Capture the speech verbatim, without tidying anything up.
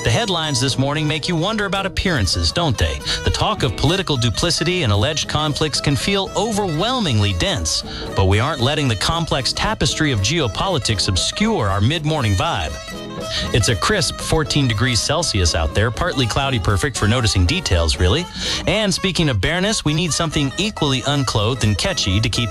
The headlines this morning make you wonder about appearances, don't they? The talk of political duplicity and alleged conflicts can feel overwhelmingly dense, but we aren't letting the complex tapestry of geopolitics obscure our mid-morning vibe. It's a crisp fourteen degrees Celsius out there, partly cloudy, perfect for noticing details, really. And speaking of bareness, we need something equally unclothed and catchy to keep